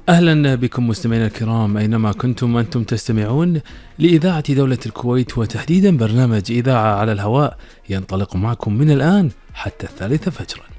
أهلا بكم مستمعينا الكرام أينما كنتم أنتم تستمعون لإذاعة دولة الكويت، وتحديدا برنامج إذاعة على الهواء ينطلق معكم من الآن حتى 3 فجرا.